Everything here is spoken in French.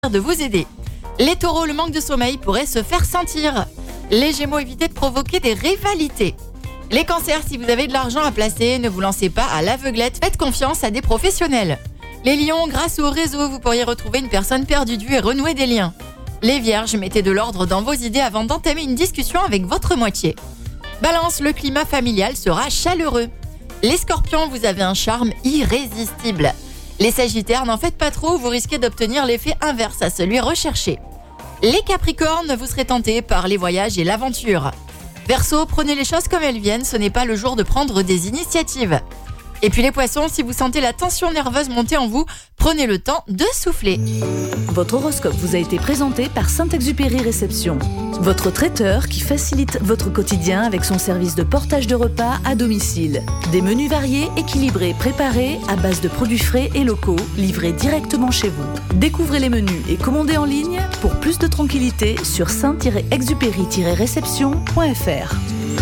de vous aider. Les taureaux, le manque de sommeil pourrait se faire sentir. Les gémeaux, évitez de provoquer des rivalités. Les cancers, si vous avez de l'argent à placer, ne vous lancez pas à l'aveuglette, faites confiance à des professionnels. Les lions, grâce au réseau, vous pourriez retrouver une personne perdue de vue et renouer des liens. Les vierges, mettez de l'ordre dans vos idées avant d'entamer une discussion avec votre moitié. Balance, le climat familial sera chaleureux. Les scorpions, vous avez un charme irrésistible. Les sagittaires, n'en faites pas trop, vous risquez d'obtenir l'effet inverse à celui recherché. Les capricornes, vous serez tentés par les voyages et l'aventure. Verseau, prenez les choses comme elles viennent, ce n'est pas le jour de prendre des initiatives. Et puis les poissons, si vous sentez la tension nerveuse monter en vous, prenez le temps de souffler. Votre horoscope vous a été présenté par Saint-Exupéry Réception, votre traiteur qui facilite votre quotidien avec son service de portage de repas à domicile. Des menus variés, équilibrés, préparés à base de produits frais et locaux, livrés directement chez vous. Découvrez les menus et commandez en ligne pour plus de tranquillité sur saint-exupéry-réception.fr.